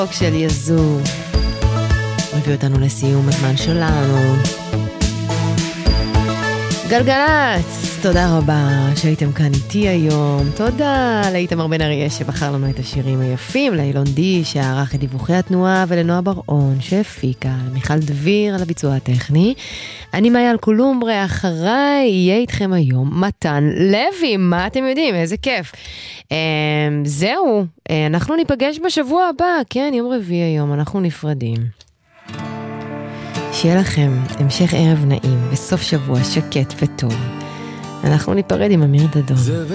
של יזו מביא אותנו לסיום הזמן שלנו. גלגלץ, תודה רבה שהייתם כאן איתי היום. תודה לאיתמר בן אריה שבחר לנו את השירים היפים, לאילון די שערך את דיווחי התנועה, ולנועה בר-און שהפיקה, למיכל דביר על הביצוע הטכני. אני מאיה אלקולומברה, אחריי יהיה איתכם היום מתן לוי. מה אתם יודעים? איזה כיף. זהו, אנחנו ניפגש בשבוע הבא. כן, יום רביעי היום, אנחנו נפרדים. שיהיה לכם המשך ערב נעים וסוף שבוע שקט וטוב. אנחנו ניפרד עם אמיר דדון.